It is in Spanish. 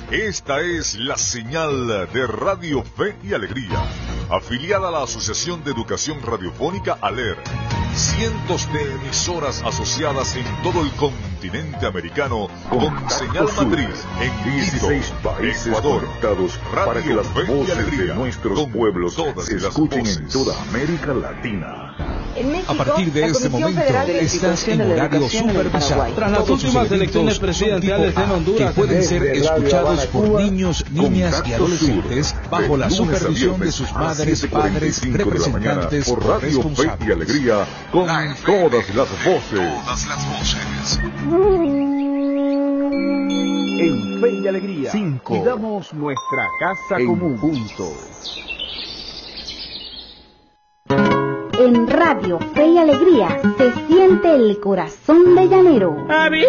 Esta es la señal de Radio Fe y Alegría, afiliada a la Asociación de Educación Radiofónica ALER. Cientos de emisoras asociadas en todo el continente americano con señal matriz en 16 países Ecuador, conectados para que las voces de nuestros pueblos se escuchen en toda América Latina. En México, a partir de este momento estás en horario supervisado. Tras las últimas elecciones presidenciales en Honduras, que pueden ser escuchados por niños, niñas y adolescentes bajo la supervisión de sus madres, padres, representantes por Radio Fe y Alegría con todas las voces. En Fe y Alegría 5. Cuidamos nuestra casa común. Punto. En Radio Fe y Alegría se siente el corazón de llanero.